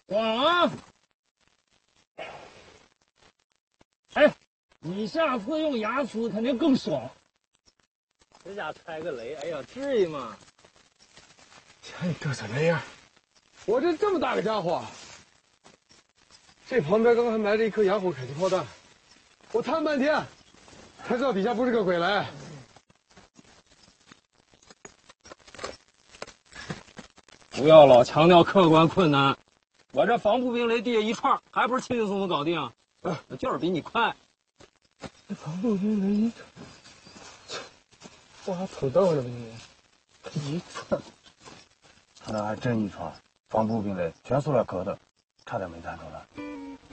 爽啊！哎，你下次用牙齿肯定更爽。指甲踩个雷，哎呀，至于吗？ 瞧你嘚瑟那样，我这么大个家伙，这旁边刚还埋着一颗洋火迫击炮弹，我探半天，才知道底下不是个鬼来。 不要老强调客观困难，我这防步兵雷地下一串，还不是轻轻松松搞定？就是比你快。 这防步兵雷一串，我还土豆了吧你？一串， 那还真一串，防步兵雷全塑料壳的，差点没弹出来。